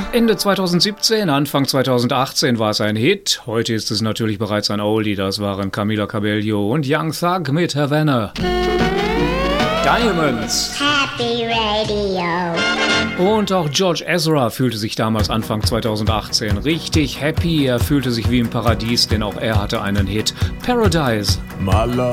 Ende 2017, Anfang 2018 war es ein Hit. Heute ist es natürlich bereits ein Oldie. Das waren Camila Cabello und Young Thug mit Havana. Diamonds. Happy Radio. Und auch George Ezra fühlte sich damals Anfang 2018 richtig happy. Er fühlte sich wie im Paradies, denn auch er hatte einen Hit. Paradise.